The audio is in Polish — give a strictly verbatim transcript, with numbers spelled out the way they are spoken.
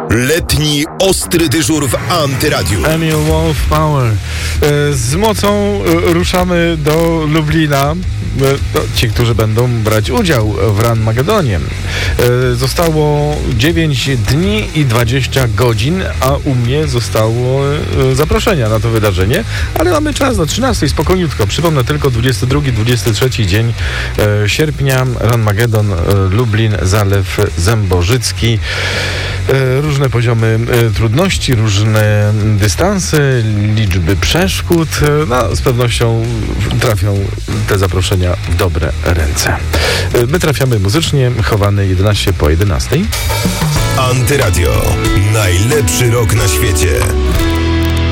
Letni ostry dyżur w Antyradiu. Emil Wolf Power. Z mocą ruszamy do Lublina. Ci, którzy będą brać udział w Ranmagedonie. Zostało dziewięć dni i dwadzieścia godzin, a u mnie zostało zaproszenia na to wydarzenie, ale mamy czas do trzynastej, spokojniutko. Przypomnę tylko dwudziesty drugi dwudziesty trzeci dzień sierpnia, Ranmagedon, Lublin, Zalew Zębożycki. Różne poziomy trudności, różne dystanse, liczby przeszkód. No, z pewnością trafią te zaproszenia w dobre ręce. My trafiamy muzycznie, chowany jedenaście po jedenastej. Antyradio. Najlepszy rok na świecie.